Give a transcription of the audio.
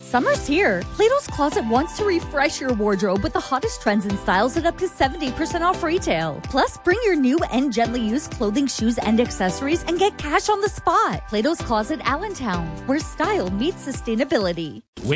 Summer's here. Plato's Closet wants to refresh your wardrobe with the hottest trends and styles at up to 70% off retail. Plus, bring your new and gently used clothing, shoes, and accessories and get cash on the spot. Plato's Closet Allentown, where style meets sustainability.